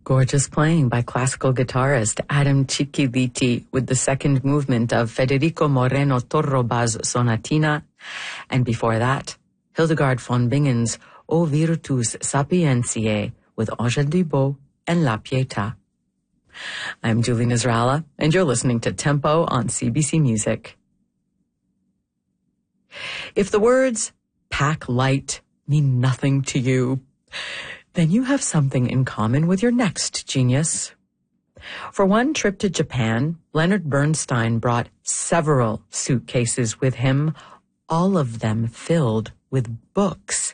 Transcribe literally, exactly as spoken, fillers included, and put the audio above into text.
Gorgeous playing by classical guitarist Adam Cicchiliti with the second movement of Federico Moreno Torroba's Sonatina, and before that, Hildegard von Bingen's O Virtus Sapientiae with Angèle Dubot and La Pietà. I'm Julie Nasrallah, and you're listening to Tempo on C B C Music. If the words pack light mean nothing to you, then you have something in common with your next genius. For one trip to Japan, Leonard Bernstein brought several suitcases with him, all of them filled with books.